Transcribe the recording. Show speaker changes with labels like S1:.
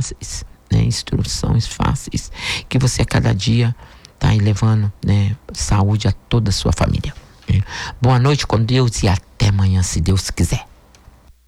S1: fáceis, né? Instruções fáceis, que você a cada dia está aí levando, né, saúde a toda a sua família. Boa noite com Deus e até amanhã, se Deus quiser.